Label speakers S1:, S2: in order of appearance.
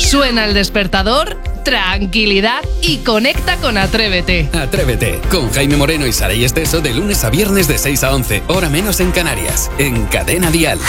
S1: Suena el despertador, tranquilidad y conecta con Atrévete.
S2: Atrévete, con Jaime Moreno y Saray Esteso de lunes a viernes de 6 a 11, hora menos en Canarias, en Cadena Dial.